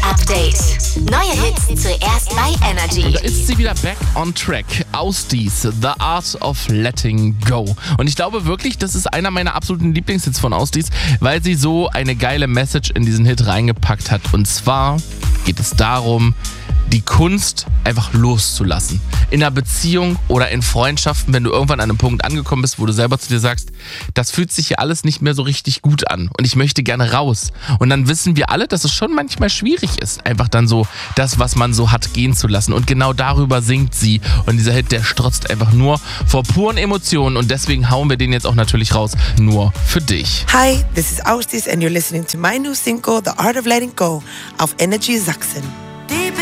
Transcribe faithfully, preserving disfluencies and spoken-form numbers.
Update. Neue Hits zuerst bei Energy. Da ist sie wieder back on track. Ausdies, The Art of Letting Go. Und ich glaube wirklich, das ist einer meiner absoluten Lieblingshits von Ausdies, weil sie so eine geile Message in diesen Hit reingepackt hat. Und zwar geht es darum, die Kunst einfach loszulassen. In einer Beziehung oder in Freundschaften, wenn du irgendwann an einem Punkt angekommen bist, wo du selber zu dir sagst, das fühlt sich hier alles nicht mehr so richtig gut an und ich möchte gerne raus. Und dann wissen wir alle, dass es schon manchmal schwierig ist, einfach dann so das, was man so hat, gehen zu lassen. Und genau darüber singt sie. Und dieser Hit, der strotzt einfach nur vor puren Emotionen und deswegen hauen wir den jetzt auch natürlich raus, nur für dich. Hi, this is Ausdies and you're listening to my new single, The Art of Letting Go, auf Energy Sachsen.